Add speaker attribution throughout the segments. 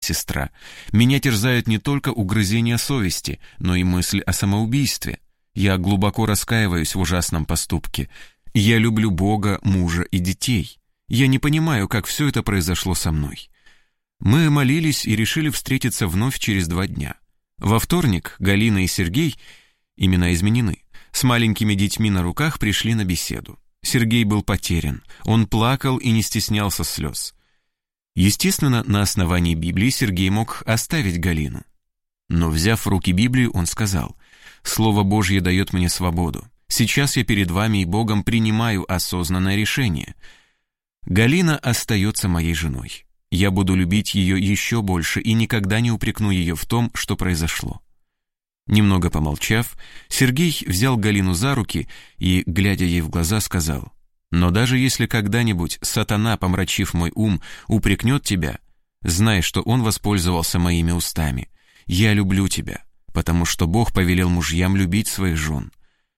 Speaker 1: сестра, меня терзают не только угрызения совести, но и мысль о самоубийстве. Я глубоко раскаиваюсь в ужасном поступке. Я люблю Бога, мужа и детей. Я не понимаю, как все это произошло со мной. Мы молились и решили встретиться вновь через 2 дня. Во вторник Галина и Сергей, имена изменены, с маленькими детьми на руках пришли на беседу. Сергей был потерян, он плакал и не стеснялся слез. Естественно, на основании Библии Сергей мог оставить Галину. Но, взяв в руки Библию, он сказал: «Слово Божье дает мне свободу. Сейчас я перед вами и Богом принимаю осознанное решение. Галина остается моей женой. Я буду любить ее еще больше и никогда не упрекну ее в том, что произошло». Немного помолчав, Сергей взял Галину за руки и, глядя ей в глаза, сказал: «Но даже если когда-нибудь сатана, помрачив мой ум, упрекнет тебя, знай, что он воспользовался моими устами. Я люблю тебя, потому что Бог повелел мужьям любить своих жен».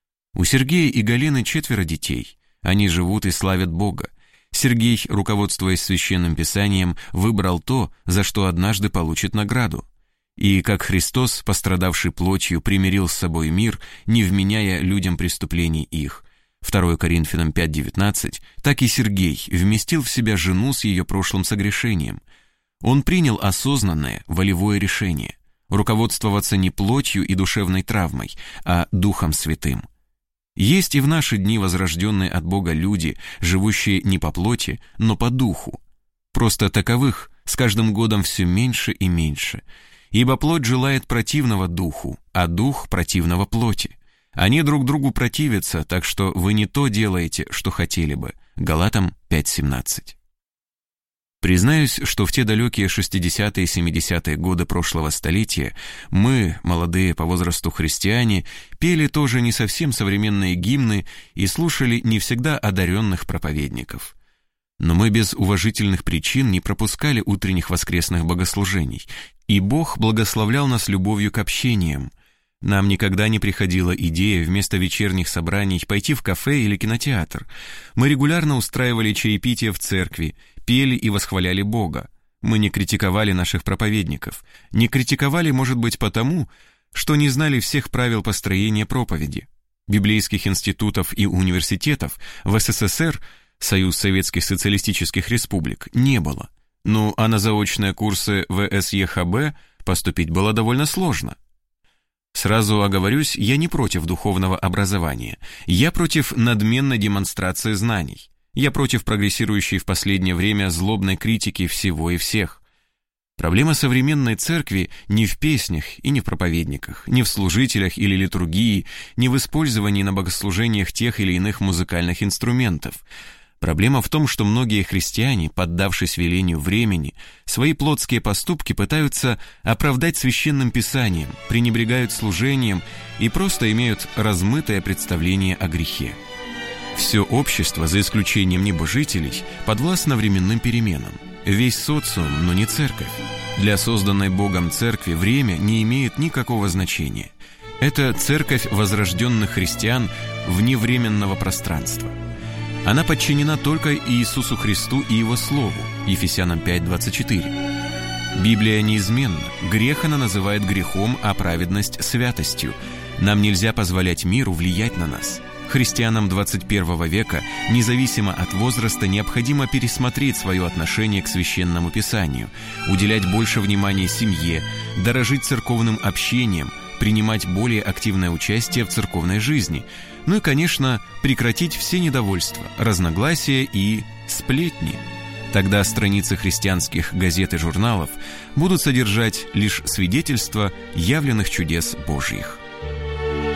Speaker 1: У Сергея и Галины 4 детей. Они живут и славят Бога. Сергей, руководствуясь Священным Писанием, выбрал то, за что однажды получит награду. И как Христос, пострадавший плотью, примирил с собой мир, не вменяя людям преступлений их, 2 Коринфянам 5:19, так и Сергей вместил в себя жену с ее прошлым согрешением. Он принял осознанное, волевое решение руководствоваться не плотью и душевной травмой, а Духом Святым. Есть и в наши дни возрожденные от Бога люди, живущие не по плоти, но по духу. Просто таковых с каждым годом все меньше и меньше, ибо плоть желает противного духу, а дух противного плоти. Они друг другу противятся, так что вы не то делаете, что хотели бы. Галатам 5:17. Признаюсь, что в те далекие 60-е и 70-е годы прошлого столетия мы, молодые по возрасту христиане, пели тоже не совсем современные гимны и слушали не всегда одаренных проповедников. Но мы без уважительных причин не пропускали утренних воскресных богослужений, и Бог благословлял нас любовью к общениям. Нам никогда не приходила идея вместо вечерних собраний пойти в кафе или кинотеатр. Мы регулярно устраивали чаепитие в церкви, пели и восхваляли Бога. Мы не критиковали наших проповедников. Не критиковали, может быть, потому, что не знали всех правил построения проповеди. Библейских институтов и университетов в СССР, Союз Советских Социалистических Республик, не было. Ну, а на заочные курсы ВСЕХБ поступить было довольно сложно. Сразу оговорюсь, я не против духовного образования. Я против надменной демонстрации знаний. Я против прогрессирующей в последнее время злобной критики всего и всех. Проблема современной церкви не в песнях и не в проповедниках, не в служителях или литургии, не в использовании на богослужениях тех или иных музыкальных инструментов. Проблема в том, что многие христиане, поддавшись велению времени, свои плотские поступки пытаются оправдать священным писанием, пренебрегают служением и просто имеют размытое представление о грехе. Все общество, за исключением небожителей, подвластно временным переменам. Весь социум, но не церковь. Для созданной Богом церкви время не имеет никакого значения. Это церковь возрожденных христиан вне временного пространства. Она подчинена только Иисусу Христу и Его Слову, Ефесянам 5:24. Библия неизменна, грех она называет грехом, а праведность – святостью. Нам нельзя позволять миру влиять на нас. Христианам 21 века, независимо от возраста, необходимо пересмотреть свое отношение к Священному Писанию, уделять больше внимания семье, дорожить церковным общением, принимать более активное участие в церковной жизни, ну и, конечно, прекратить все недовольства, разногласия и сплетни. Тогда страницы христианских газет и журналов будут содержать лишь свидетельства явленных чудес Божьих.